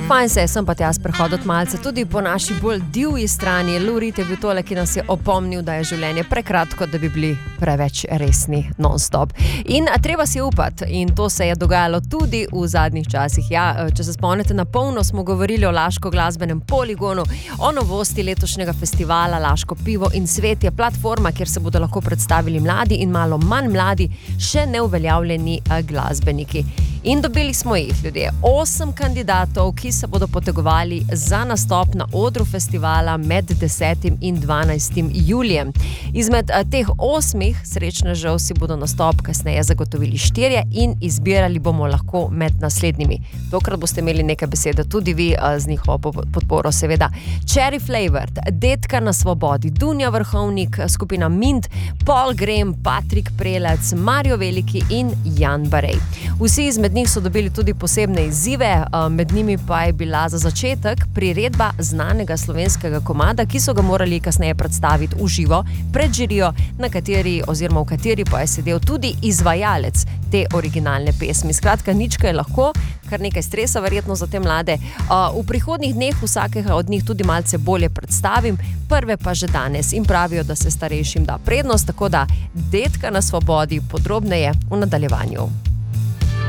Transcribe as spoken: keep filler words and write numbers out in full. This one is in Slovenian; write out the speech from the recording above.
Fajn se je sem pa tja sprehoditi malce tudi po naši bolj divji strani. Lou Reed je bil tole, ki nas je opomnil, da je življenje prekratko, da bi bili preveč resni non-stop. In a treba si upati, in to se je dogajalo tudi v zadnjih časih. Ja, če se spomnite, na polno smo govorili o Laško glasbenem poligonu, o novosti letošnjega festivala Laško pivo in svet je platforma, kjer se bodo lahko predstavili mladi in malo manj mladi, še neuveljavljeni glasbeniki. In dobili smo jih, ljudje, osem kandidatov, ki se bodo potegovali za nastop na odru festivala med desetim in dvanajstim julijem. Izmed teh osmih srečnežev si bodo nastop kasneje zagotovili štirje in izbirali bomo lahko med naslednjimi. Tokrat boste imeli nekaj besede tudi vi z njihovo podporo, seveda. Cherry Flavored, Detka na svobodi, Dunja Vrhovnik, skupina Mint, Paul Graham, Patrik Prelec, Mario Veliki in Jan Barej. Vsi izmed njih so dobili tudi posebne izzive, med njimi pa je bila za začetek priredba znanega slovenskega komada, ki so ga morali kasneje predstaviti v živo pred žirijo, na kateri oziroma v kateri pa je sedel tudi izvajalec te originalne pesmi. Skratka, nička je lahko, kar nekaj stresa verjetno za te mlade. V prihodnjih dneh vsakega od njih tudi malce bolje predstavim, prve pa že danes in pravijo, da se starejšim da prednost, tako da Detka na svobodi podrobneje v nadaljevanju.